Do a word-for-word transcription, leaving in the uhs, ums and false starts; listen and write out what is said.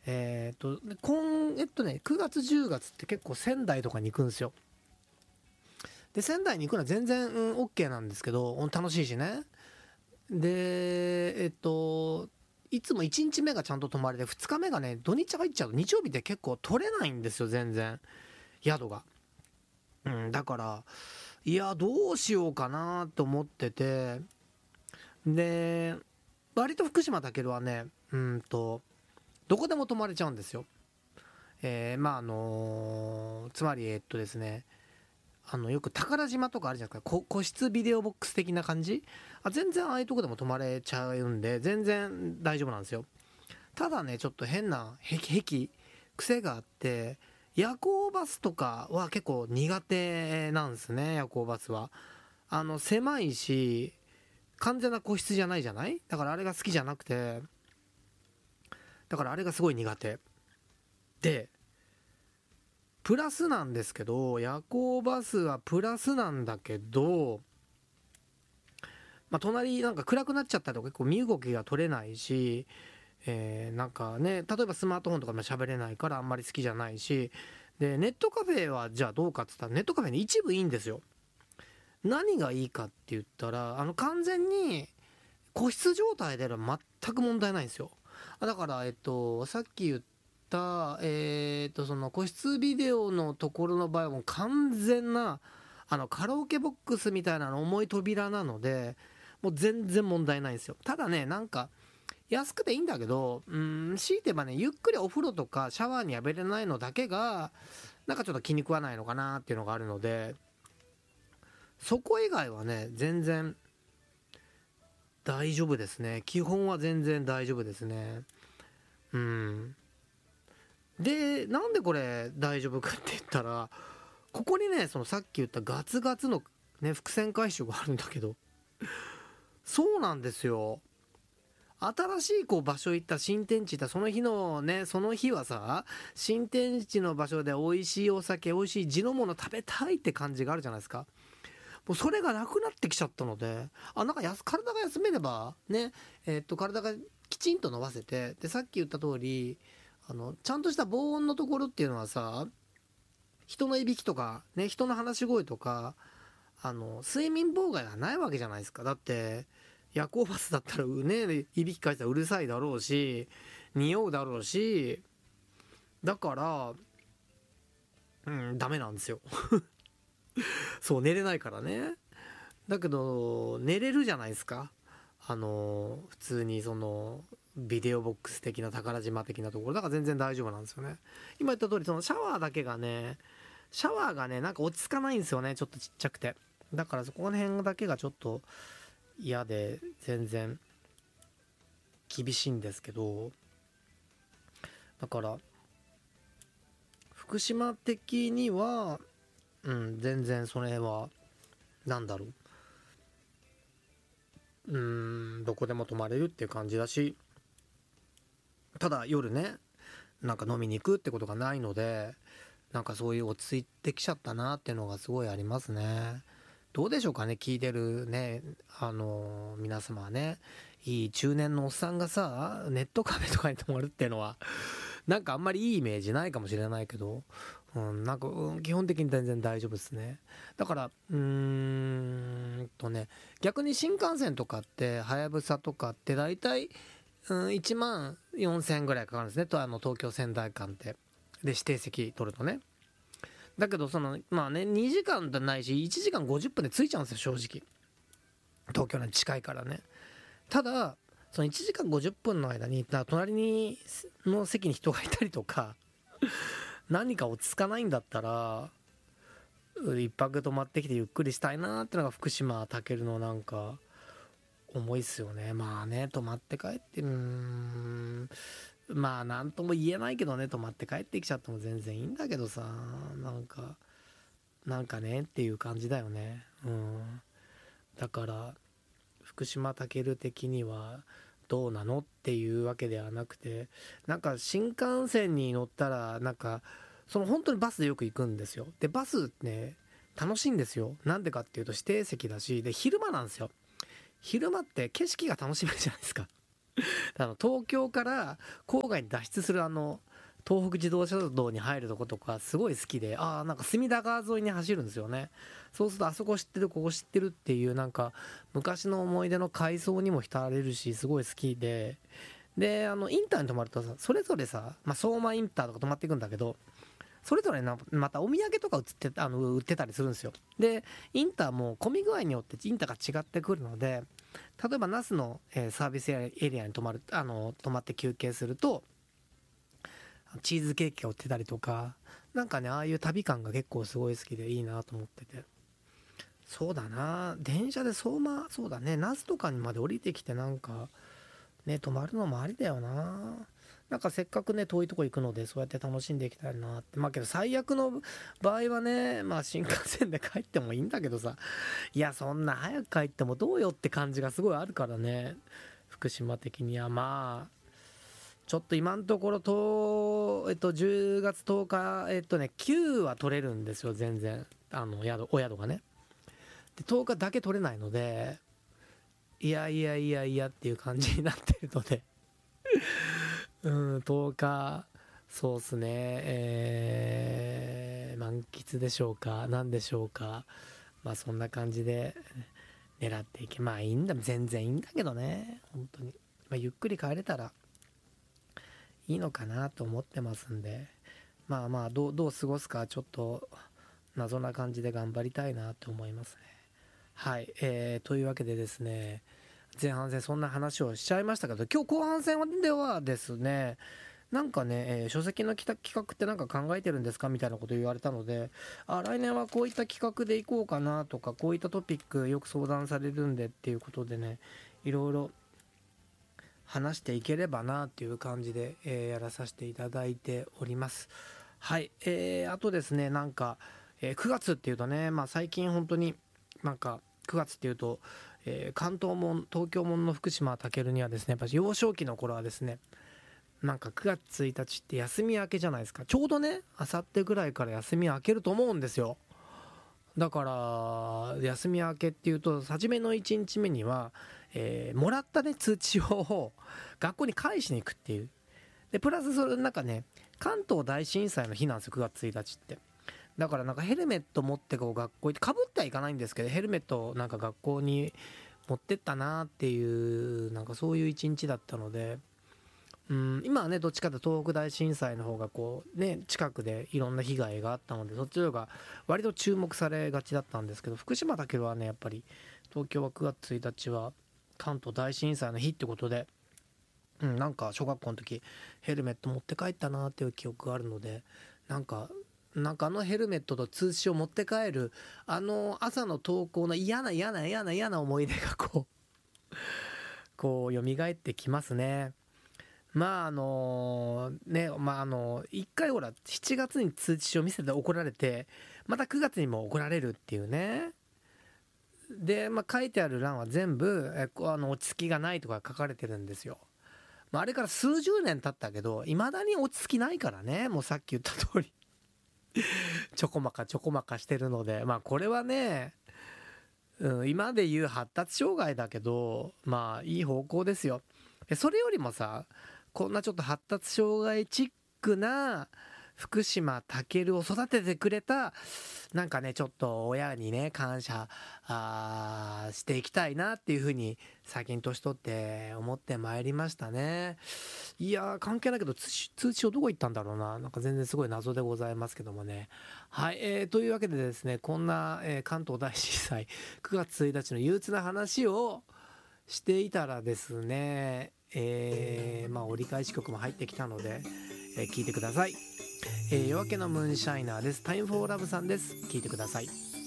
えー、と今えっとねくがつじゅうがつって結構仙台とかに行くんですよ。で仙台に行くのは全然、うん、OK なんですけど、楽しいしね。でえっといつもいちにちめがちゃんと泊まれて、ふつかめがね土日入っちゃうと日曜日って結構取れないんですよ、全然宿が。うん、だからいやどうしようかなと思ってて、で割と福島だけはね、うんとどこでも泊まれちゃうんですよ。えー、まああのーつまりえっとですねあのよく宝島とかあるじゃないですか、こ個室ビデオボックス的な感じ。あ全然ああいうとこでも泊まれちゃうんで全然大丈夫なんですよ。ただねちょっと変な癖癖癖があって、夜行バスとかは結構苦手なんですね。夜行バスはあの狭いし完全な個室じゃないじゃない。だからあれが好きじゃなくて、だからあれがすごい苦手で、プラスなんですけど、夜行バスはプラスなんだけど、まあ、隣なんか暗くなっちゃったりとか結構身動きが取れないし、えー、なんかね例えばスマートフォンとかも喋れないからあんまり好きじゃないし、でネットカフェはじゃあどうかって言ったら、ネットカフェね一部いいんですよ。何がいいかって言ったら、あの完全に個室状態であれば全く問題ないんですよ。だからえっとさっき言ったえー、っとその個室ビデオのところの場合はもう完全なあのカラオケボックスみたいなの重い扉なので、もう全然問題ないんですよ。ただねなんか安くていいんだけど、うーん強いて言えばねゆっくりお風呂とかシャワーに浴びれないのだけがなんかちょっと気に食わないのかなっていうのがあるので、そこ以外はね全然大丈夫ですね。基本は全然大丈夫ですね。うんでなんでこれ大丈夫かって言ったら、ここにねそのさっき言ったガツガツのね伏線回収があるんだけど、そうなんですよ。新しいこう場所行った新天地行ったその日のねその日はさ、新天地の場所で美味しいお酒美味しい地のもの食べたいって感じがあるじゃないですか。もうそれがなくなってきちゃったので、あなんかやす体が休めればね、えーっと体がきちんと伸ばせて、でさっき言った通りあのちゃんとした防音のところっていうのはさ、人のいびきとかね人の話し声とかあの睡眠妨害がないわけじゃないですか。だって夜行バスだったらねいびきかいたらうるさいだろうし匂うだろうし、だからうんダメなんですよそう寝れないからね。だけど寝れるじゃないですか。あの普通にそのビデオボックス的な宝島的なところだから全然大丈夫なんですよね。今言った通りそのシャワーだけがねシャワーがねなんか落ち着かないんですよね、ちょっとちっちゃくて。だからそこら辺だけがちょっと嫌で全然厳しいんですけど、だから福島的にはうん全然それはなんだろう、うーんどこでも泊まれるっていう感じだし、ただ夜ねなんか飲みに行くってことがないので、なんかそういう落ち着いてきちゃったなっていうのがすごいありますね。どうでしょうかね、聞いてるねあのー皆様はね、いい中年のおっさんがさネットカフェとかに泊まるっていうのはなんかあんまりいいイメージないかもしれないけど、うん、なんか、うん、基本的に全然大丈夫ですね。だからうーんとね逆に新幹線とかってはやぶさとかって大体、うん、いちまんよんせんえんぐらいかかるんですね、とあの東京仙台間ってで指定席取るとね。だけどそのまあねにじかんじゃないしいちじかんごじゅっぷんで着いちゃうんですよ正直、東京に近いからね。ただそのいちじかんごじゅっぷんの間に隣にの席に人がいたりとか何か落ち着かないんだったら一泊泊まってきてゆっくりしたいなーってのが福島たけるのなんか思いっすよね。まあね泊まって帰ってうーんまあなんとも言えないけどね、泊まって帰ってきちゃっても全然いいんだけどさ、なんかなんかねっていう感じだよね。うんだから福島たける的にはどうなのっていうわけではなくて、なんか新幹線に乗ったらなんかその本当にバスでよく行くんですよ。でバスね楽しいんですよ。なんでかっていうと指定席だしで昼間なんですよ。昼間って景色が楽しめるじゃないですか。 あの東京から郊外に脱出するあの東北自動車道に入るとことかすごい好きで、ああなんか隅田川沿いに走るんですよね。そうするとあそこ知ってるここ知ってるっていうなんか昔の思い出の回想にも浸れるし、すごい好きで、であのインターに泊まるとさ、それぞれさ、まあ、相馬インターとか泊まっていくんだけど、それぞれなまたお土産とか売ってあの売ってたりするんですよ。でインターも混み具合によってインターが違ってくるので、例えば那須の、えーサービスエリアに泊まるあの泊まって休憩するとチーズケーキが売ってたりとか、なんかねああいう旅感が結構すごい好きでいいなと思ってて、そうだな、電車で相馬、そうだね、那須とかにまで降りてきてなんかね泊まるのもありだよな。なんかせっかくね遠いとこ行くのでそうやって楽しんでいきたいなって。まあけど最悪の場合はね、まあ新幹線で帰ってもいいんだけどさ、いやそんな早く帰ってもどうよって感じがすごいあるからね、福島的には。まあちょっと今のところと、えっと、じゅうがつとおか、えっとねきゅうは取れるんですよ全然、あの宿お宿がね。でとおかだけ取れないので、いやいやいやいやっていう感じになってるのでうんとおか、そうっすね、えー、満喫でしょうか何でしょうか、まあそんな感じで狙っていけ、まあいいんだ、全然いいんだけどね本当に、まあ、ゆっくり帰れたらいいのかなと思ってますんで、まあまあどう、どう過ごすかちょっと謎な感じで頑張りたいなと思いますね。はい、えー、というわけでですね、前半戦そんな話をしちゃいましたけど、今日後半戦ではですね、なんかね、えー書籍の企画ってなんか考えてるんですかみたいなこと言われたので、あ来年はこういった企画でいこうかなとか、こういったトピックよく相談されるんでっていうことでね、いろいろ話していければなっていう感じで、えーやらさせていただいております。はい、えーあとですね、なんか、えーくがつっていうとね、まあ最近本当になんかくがつっていうと、えー関東門東京門の福島健にはですね、やっぱり幼少期の頃はですね、なんかくがつついたちって休み明けじゃないですか。ちょうどねあさってぐらいから休み明けると思うんですよ。だから休み明けっていうと初めのいちにちめには、えーもらったね通知を学校に返しに行くっていう。でプラスそれなんかね、関東大震災の日なんですよくがつついたちって。だからなんかヘルメット持ってこう学校行って、かぶってはいかないんですけどヘルメットをなんか学校に持ってったなっていう、なんかそういう一日だったので、うん、今はねどっちかというと東北大震災の方がこうね近くでいろんな被害があったので、そっちの方が割と注目されがちだったんですけど、福島だけはねやっぱり東京はくがつついたちは関東大震災の日ってことで、うん、なんか小学校の時ヘルメット持って帰ったなっていう記憶があるので、なんかなんかあのヘルメットと通知を持って帰るあの朝の登校の嫌な嫌な嫌な嫌な思い出がこうこう蘇ってきますね。まああのね、まああの一回ほらしちがつに通知書を見せて怒られて、またくがつにも怒られるっていうね。で、まあ、書いてある欄は全部えこうあの落ち着きがないとか書かれてるんですよ。まあ、あれから数十年経ったけどいまだに落ち着きないからね、もうさっき言った通りちょこまかちょこまかしてるので、まあこれはね、うん、今で言う発達障害だけどまあいい方向ですよ。それよりもさ、こんなちょっと発達障害チックな福島健を育ててくれたなんかねちょっと親にね感謝あーしていきたいなっていう風に最近年取って思ってまいりましたね。いやー関係ないけど通知通知書どこ行ったんだろうな、なんか全然すごい謎でございますけどもね。はい、えー、というわけでですね、こんな、えー関東大震災くがつついたちの憂鬱な話をしていたらですね、えーまあ折り返し曲も入ってきたので、えー聞いてください。えー夜明けのムーンシャイナーです。タイムフォーラブさんです。聞いてください。